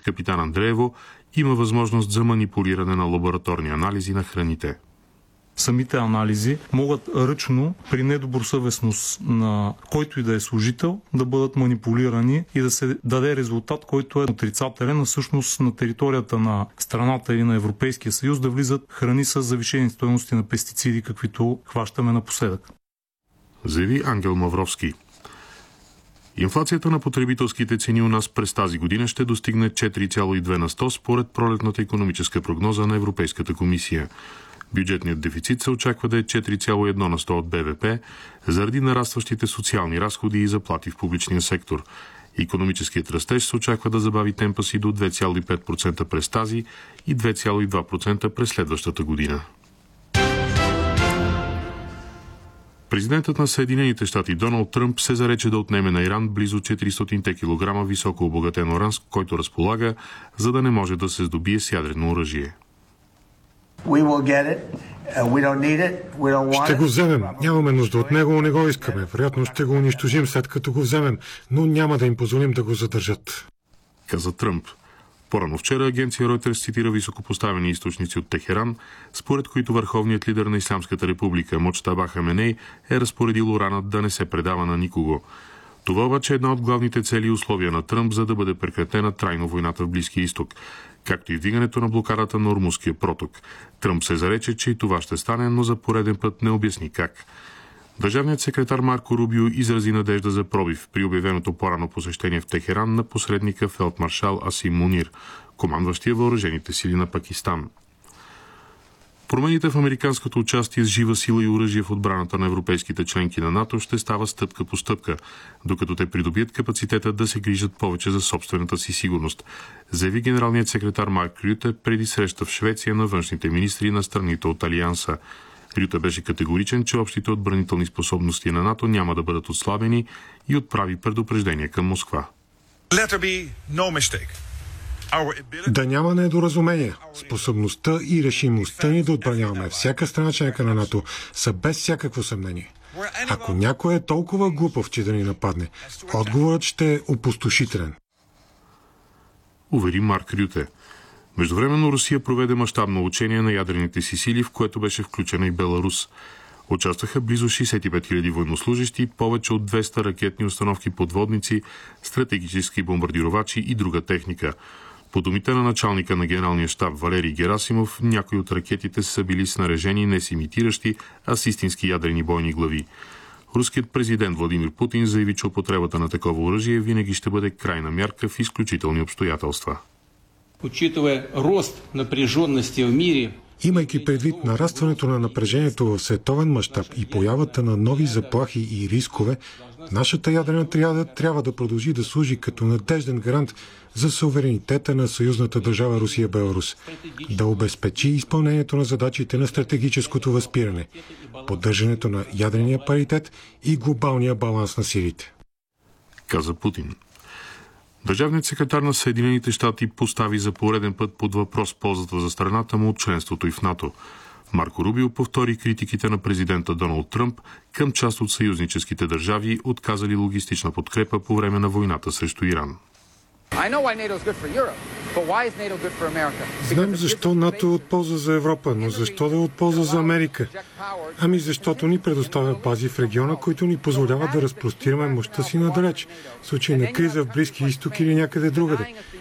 капитан Андреево, има възможност за манипулиране на лабораторни анализи на храните. Самите анализи могат ръчно, при недобросъвестност на който и да е служител, да бъдат манипулирани и да се даде резултат, който е отрицателен, а всъщност на територията на страната или на Европейския съюз да влизат храни с завишени стойности на пестициди, каквито хващаме напоследък. Заяви Ангел Мавровски. Инфлацията на потребителските цени у нас през тази година ще достигне 4,2 на 100 според пролетната икономическа прогноза на Европейската комисия. Бюджетният дефицит се очаква да е 4,1 на 100 от БВП заради нарастващите социални разходи и заплати в публичния сектор. Икономическият растеж се очаква да забави темпа си до 2,5% през тази и 2,2% през следващата година. Президентът на Съединените щати Доналд Тръмп се зарече да отнеме на Иран близо 400 кг високо обогатен уран, с който разполага, за да не може да се здобие с ядрено оръжие. Ще го вземем. Нямаме нужда от него, не го искаме. Вероятно ще го унищожим след като го вземем, но няма да им позволим да го задържат, каза Тръмп. Порано вчера агенция Reuters цитира високопоставени източници от Техеран, според които върховният лидер на Ислямската република Муджтаба Хаменей е разпоредил уранът да не се предава на никого. Това обаче е една от главните цели и условия на Тръмп, за да бъде прекратена трайно войната в Близкия изток, както и вдигането на блокадата на Ормузския проток. Тръмп се зарече, че и това ще стане, но за пореден път не обясни как. Държавният секретар Марко Рубио изрази надежда за пробив при обявеното по-рано посещение в Техеран на посредника фелдмаршал Асим Мунир, командващия въоръжените сили на Пакистан. Промените в американското участие с жива сила и оръжие в отбраната на европейските членки на НАТО ще става стъпка по стъпка, докато те придобият капацитета да се грижат повече за собствената си сигурност, заяви генералният секретар Марк Рюте преди среща в Швеция на външните министри на страните от Алианса. Рюте беше категоричен, че общите отбранителни способности на НАТО няма да бъдат отслабени и отправи предупреждение към Москва. Да няма недоразумение. Способността и решимостта ни да отбраняваме всяка страна членка на НАТО са без всякакво съмнение. Ако някой е толкова глупав, че да ни нападне, отговорът ще е опустошителен, увери Марк Рюте. Междувременно Русия проведе мащабно учение на ядрените си сили, в което беше включена и Беларус. Участваха близо 65 000 военнослужащи, повече от 200 ракетни установки подводници, стратегически бомбардировачи и друга техника. По думите на началника на генералния щаб Валерий Герасимов, някои от ракетите са били снаряжени не с имитиращи, а с истински ядрени бойни глави. Руският президент Владимир Путин заяви, че употребата на такова оръжие винаги ще бъде крайна мярка в изключителни обстоятелства. Имайки предвид нарастването на напрежението в световен мащаб и появата на нови заплахи и рискове, нашата ядрена триада трябва да продължи да служи като надежден гарант за суверенитета на съюзната държава Русия-Беларус, да обезпечи изпълнението на задачите на стратегическото възпиране, поддържането на ядрения паритет и глобалния баланс на силите, каза Путин. Държавният секретар на Съединените щати постави за пореден път под въпрос ползата за страната му от членството и в НАТО. Марко Рубио повтори критиките на президента Доналд Тръмп към част от съюзническите държави, отказали логистична подкрепа по време на войната срещу Иран. Знам защо НАТО е от полза за Европа, но защо да е от полза за Америка? Ами защото ни предоставя бази в региона, които ни позволяват да разпростираме мощта си надалеч, в случай на криза в Близкия изток или някъде другаде.